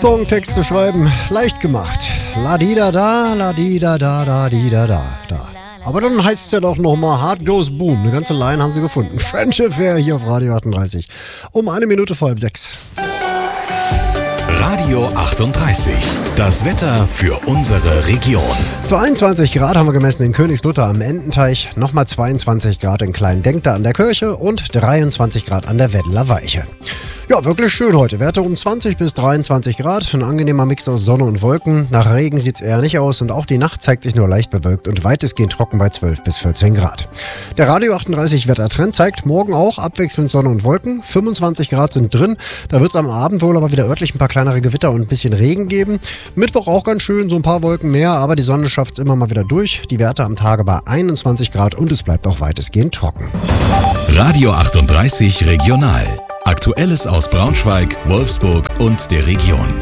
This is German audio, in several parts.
Songtexte schreiben, leicht gemacht. La-di-da-da, la-di-da-da, da-di-da-da, da. Aber dann heißt es ja doch nochmal Hard Goes Boom. Eine ganze Line haben sie gefunden. French Affair hier auf Radio 38. Um 1:05. Radio 38. Das Wetter für unsere Region. 22 Grad haben wir gemessen in Königslutter am Ententeich. Nochmal 22 Grad in Kleindenkter an der Kirche und 23 Grad an der Weddeler Weiche. Ja, wirklich schön heute. Werte um 20 bis 23 Grad. Ein angenehmer Mix aus Sonne und Wolken. Nach Regen sieht es eher nicht aus und auch die Nacht zeigt sich nur leicht bewölkt und weitestgehend trocken bei 12 bis 14 Grad. Der Radio 38 Wettertrend zeigt morgen auch abwechselnd Sonne und Wolken. 25 Grad sind drin. Da wird es am Abend wohl aber wieder örtlich ein paar kleinere Gewitter und ein bisschen Regen geben. Mittwoch auch ganz schön, so ein paar Wolken mehr, aber die Sonne schafft es immer mal wieder durch. Die Werte am Tage bei 21 Grad und es bleibt auch weitestgehend trocken. Radio 38 Regional. Aktuelles aus Braunschweig, Wolfsburg und der Region.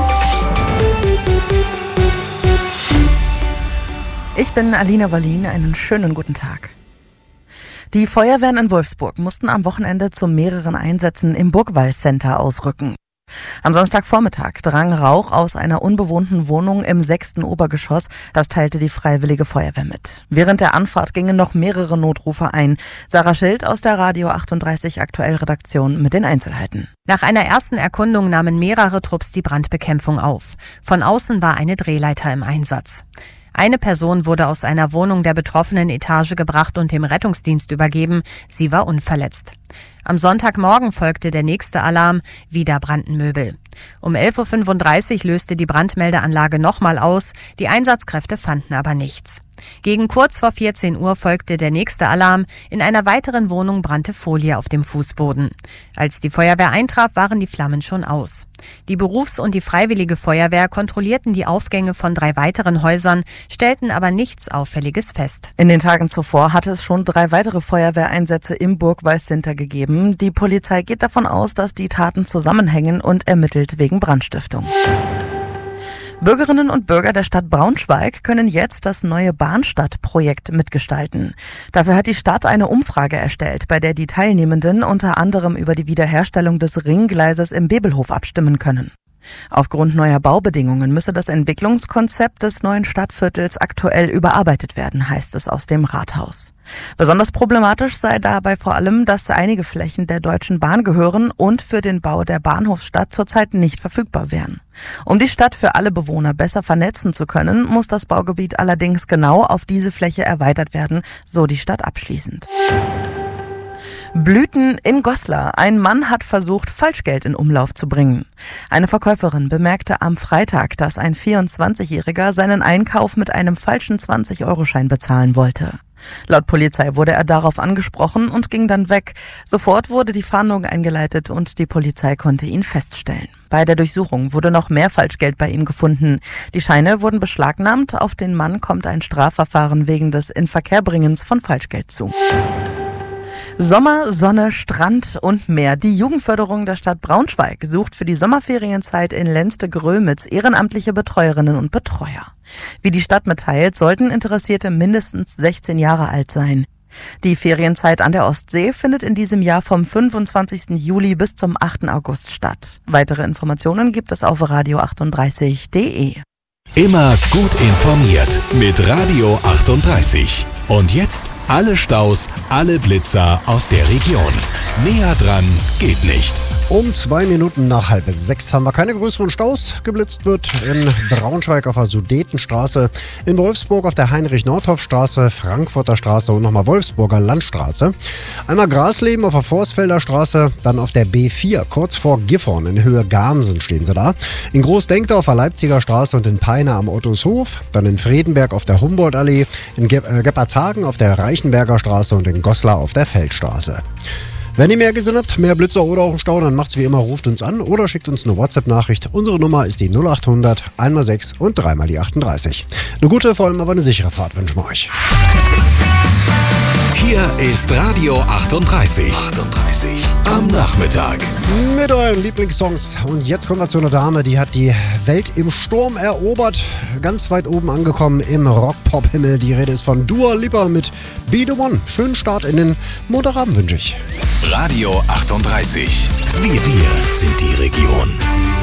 Ich bin Alina Wallin, einen schönen guten Tag. Die Feuerwehren in Wolfsburg mussten am Wochenende zu mehreren Einsätzen im Burgwall-Center ausrücken. Am Samstagvormittag drang Rauch aus einer unbewohnten Wohnung im 6. Obergeschoss. Das teilte die Freiwillige Feuerwehr mit. Während der Anfahrt gingen noch mehrere Notrufe ein. Sarah Schild aus der Radio 38 Aktuell-Redaktion mit den Einzelheiten. Nach einer ersten Erkundung nahmen mehrere Trupps die Brandbekämpfung auf. Von außen war eine Drehleiter im Einsatz. Eine Person wurde aus einer Wohnung der betroffenen Etage gebracht und dem Rettungsdienst übergeben. Sie war unverletzt. Am Sonntagmorgen folgte der nächste Alarm, wieder brannten Möbel. Um 11:35 Uhr löste die Brandmeldeanlage nochmal aus, die Einsatzkräfte fanden aber nichts. Gegen kurz vor 14 Uhr folgte der nächste Alarm, in einer weiteren Wohnung brannte Folie auf dem Fußboden. Als die Feuerwehr eintraf, waren die Flammen schon aus. Die Berufs- und die Freiwillige Feuerwehr kontrollierten die Aufgänge von 3 weiteren Häusern, stellten aber nichts Auffälliges fest. In den Tagen zuvor hatte es schon 3 weitere Feuerwehreinsätze im Burgwall-Center gegeben. Die Polizei geht davon aus, dass die Taten zusammenhängen und ermittelt wegen Brandstiftung. Bürgerinnen und Bürger der Stadt Braunschweig können jetzt das neue Bahnstadtprojekt mitgestalten. Dafür hat die Stadt eine Umfrage erstellt, bei der die Teilnehmenden unter anderem über die Wiederherstellung des Ringgleises im Bebelhof abstimmen können. Aufgrund neuer Baubedingungen müsse das Entwicklungskonzept des neuen Stadtviertels aktuell überarbeitet werden, heißt es aus dem Rathaus. Besonders problematisch sei dabei vor allem, dass einige Flächen der Deutschen Bahn gehören und für den Bau der Bahnhofsstadt zurzeit nicht verfügbar wären. Um die Stadt für alle Bewohner besser vernetzen zu können, muss das Baugebiet allerdings genau auf diese Fläche erweitert werden, so die Stadt abschließend. Blüten in Goslar. Ein Mann hat versucht, Falschgeld in Umlauf zu bringen. Eine Verkäuferin bemerkte am Freitag, dass ein 24-Jähriger seinen Einkauf mit einem falschen 20-Euro-Schein bezahlen wollte. Laut Polizei wurde er darauf angesprochen und ging dann weg. Sofort wurde die Fahndung eingeleitet und die Polizei konnte ihn feststellen. Bei der Durchsuchung wurde noch mehr Falschgeld bei ihm gefunden. Die Scheine wurden beschlagnahmt. Auf den Mann kommt ein Strafverfahren wegen des Inverkehrbringens von Falschgeld zu. Sommer, Sonne, Strand und Meer. Die Jugendförderung der Stadt Braunschweig sucht für die Sommerferienzeit in Lenste-Grömitz ehrenamtliche Betreuerinnen und Betreuer. Wie die Stadt mitteilt, sollten Interessierte mindestens 16 Jahre alt sein. Die Ferienzeit an der Ostsee findet in diesem Jahr vom 25. Juli bis zum 8. August statt. Weitere Informationen gibt es auf radio38.de. Immer gut informiert mit Radio 38. Und jetzt alle Staus, alle Blitzer aus der Region. Näher dran geht nicht. Um 5:02 haben wir keine größeren Staus. Geblitzt wird in Braunschweig auf der Sudetenstraße, in Wolfsburg auf der Heinrich-Nordhoff-Straße, Frankfurter Straße und nochmal Wolfsburger Landstraße. Einmal Grasleben auf der Forstfelder Straße, dann auf der B4, kurz vor Gifhorn in Höhe Gamsen stehen sie da. In Großdenkter auf der Leipziger Straße und in Peine am Ottoeshof, dann in Fredenberg auf der Humboldt-Allee, in Geppartshagen auf der Reichenberger Straße und in Goslar auf der Feldstraße. Wenn ihr mehr gesehen habt, mehr Blitzer oder auch einen Stau, dann macht's wie immer, ruft uns an oder schickt uns eine WhatsApp-Nachricht. Unsere Nummer ist die 0800 1x6 und 3x die 38. Eine gute, vor allem aber eine sichere Fahrt wünschen wir euch. Hier ist Radio 38. Am Nachmittag. Mit euren Lieblingssongs. Und jetzt kommen wir zu einer Dame, die hat die Welt im Sturm erobert. Ganz weit oben angekommen im Rock-Pop-Himmel. Die Rede ist von Dua Lipa mit Be The One. Schönen Start in den Montagabend wünsche ich. Radio 38. Wir sind die Region.